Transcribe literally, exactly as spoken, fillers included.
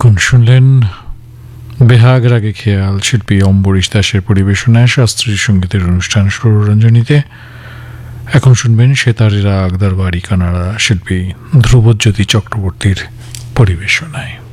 এখন শুনলেন বেহাগ রাগে খেয়াল শিল্পী অম্বরীশ দাসের পরিবেশনায় শাস্ত্রীয় সঙ্গীতের অনুষ্ঠান সুররঞ্জনীতে। এখন শুনবেন সেতারি রাগ দরবারি কানাড়া শিল্পী ধ্রুবজ্যোতি চক্রবর্তীর পরিবেশনায়।